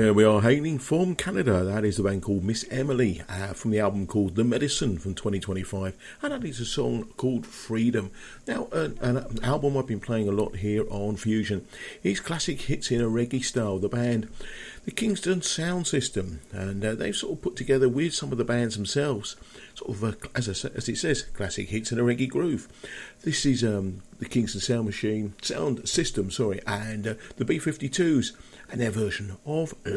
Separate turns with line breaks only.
There we are, hailing from Canada. That is the band called Miss Emily from the album called The Medicine from 2025, and that is a song called Freedom. Now, an album I've been playing a lot here on Fusion is classic hits in a reggae style. The band, the Kingston Sound System, and they've sort of put together with some of the bands themselves, sort of as it says, classic hits in a reggae groove. This is the Kingston Sound System, and the B-52s and their version of